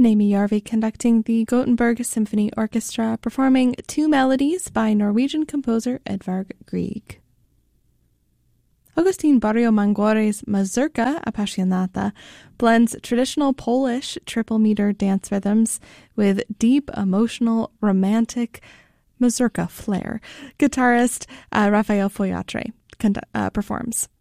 Naomi Jarvi conducting the Gothenburg Symphony Orchestra, performing two melodies by Norwegian composer Edvard Grieg. Augustin Barrio Mangore's Mazurka Appassionata blends traditional Polish triple-meter dance rhythms with deep, emotional, romantic mazurka flair. Guitarist Rafael Foyatre performs.